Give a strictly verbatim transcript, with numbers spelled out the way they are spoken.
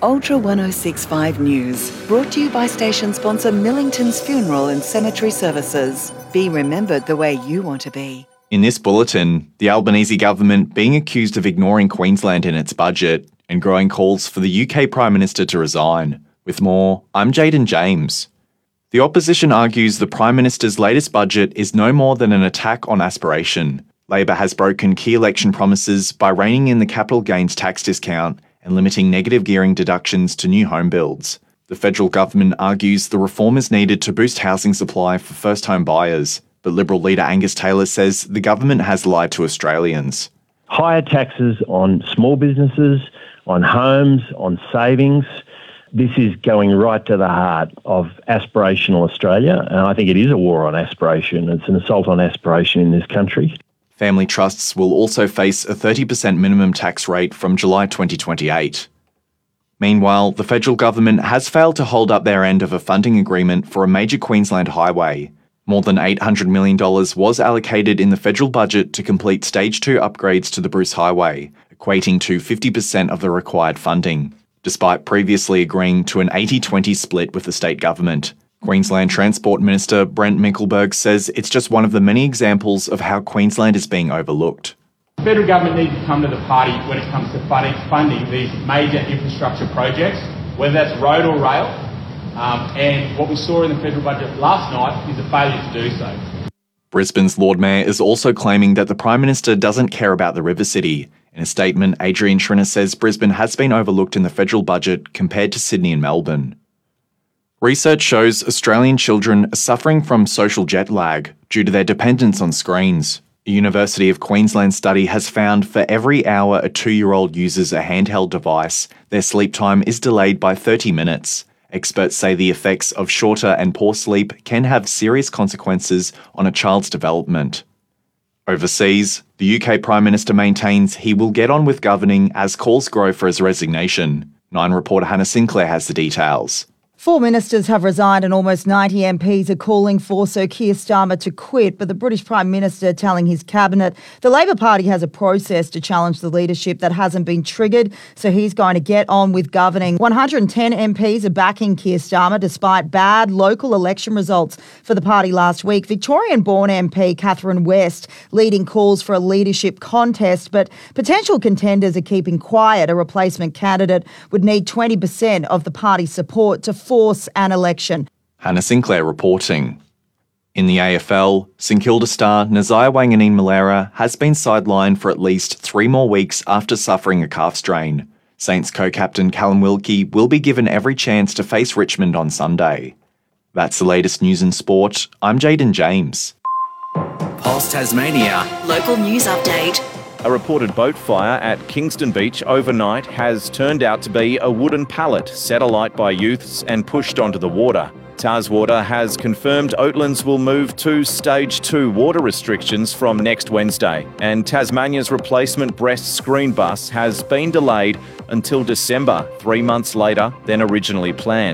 Ultra one oh six point five News, brought to you by station sponsor Millington's Funeral and Cemetery Services. Be remembered the way you want to be. In this bulletin, the Albanese government being accused of ignoring Queensland in its budget and growing calls for the U K Prime Minister to resign. With more, I'm Jaden James. The opposition argues the Prime Minister's latest budget is no more than an attack on aspiration. Labor has broken key election promises by reining in the capital gains tax discount and limiting negative gearing deductions to new home builds. The federal government argues the reform is needed to boost housing supply for first-home buyers, but Liberal leader Angus Taylor says the government has lied to Australians. Higher taxes on small businesses, on homes, on savings. This is going right to the heart of aspirational Australia, and I think it is a war on aspiration. It's an assault on aspiration in this country. Family trusts will also face a thirty percent minimum tax rate from July twenty twenty-eight. Meanwhile, the federal government has failed to hold up their end of a funding agreement for a major Queensland highway. More than eight hundred million dollars was allocated in the federal budget to complete Stage two upgrades to the Bruce Highway, equating to fifty percent of the required funding, despite previously agreeing to an eighty twenty split with the state government. Queensland Transport Minister Brent Mickelberg says it's just one of the many examples of how Queensland is being overlooked. The federal government needs to come to the party when it comes to funding these major infrastructure projects, whether that's road or rail. Um, and what we saw in the federal budget last night is a failure to do so. Brisbane's Lord Mayor is also claiming that the Prime Minister doesn't care about the river city. In a statement, Adrian Schrinner says Brisbane has been overlooked in the federal budget compared to Sydney and Melbourne. Research shows Australian children are suffering from social jet lag due to their dependence on screens. A University of Queensland study has found for every hour a two-year-old uses a handheld device, their sleep time is delayed by thirty minutes. Experts say the effects of shorter and poor sleep can have serious consequences on a child's development. Overseas, the U K Prime Minister maintains he will get on with governing as calls grow for his resignation. Nine reporter Hannah Sinclair has the details. Four ministers have resigned and almost ninety M Ps are calling for Sir Keir Starmer to quit, but the British Prime Minister telling his cabinet the Labor Party has a process to challenge the leadership that hasn't been triggered, so he's going to get on with governing. one hundred ten M Ps are backing Keir Starmer despite bad local election results for the party last week. Victorian-born M P Catherine West leading calls for a leadership contest, but potential contenders are keeping quiet. A replacement candidate would need twenty percent of the party's support to force an election. Hannah Sinclair reporting. In the A F L, St Kilda star Nazaya Wanganeen-Malera has been sidelined for at least three more weeks after suffering a calf strain. Saints co-captain Callum Wilkie will be given every chance to face Richmond on Sunday. That's the latest news in sport. I'm Jaden James. Pulse Tasmania, local news update. A reported boat fire at Kingston Beach overnight has turned out to be a wooden pallet set alight by youths and pushed onto the water. Tarswater has confirmed Oatlands will move to Stage two water restrictions from next Wednesday, and Tasmania's replacement breast screen bus has been delayed until December, three months later than originally planned.